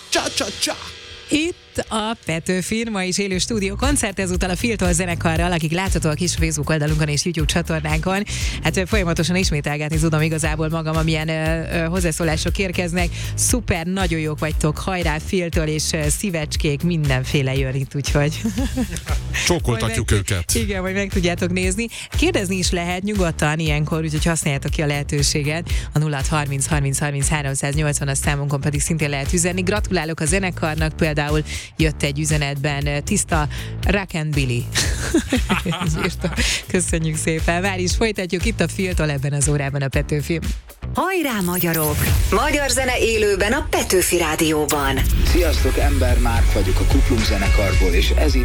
Csa-csa-csa! Itt a Petőfin, ma is élő stúdió koncert, ezúttal a Filtól zenekarral, akik láthatóak is Facebook oldalunkon és YouTube csatornánkon. Hát folyamatosan ismételgetni tudom igazából magam, amilyen hozzászólások érkeznek. Szuper, nagyon jók vagytok, hajrá Filtől és szívecskék, mindenféle jön itt, úgyhogy... Csókoltatjuk őket. Igen, majd meg tudjátok nézni. Kérdezni is lehet nyugodtan ilyenkor, úgyhogy használjátok ki a lehetőséget. A 0630 30 30 380 a számunkon pedig szintén lehet üzenni. Gratulálok a zenekarnak, például jött egy üzenetben tiszta Rock and Billy. Köszönjük szépen. Várj is, folytatjuk itt a Filtől ebben az órában a Petőfi. Hajrá magyarok! Magyar zene élőben a Petőfi Rádióban. Sziasztok, Ember Márk vagyok a Kuplung zenekarból, és ez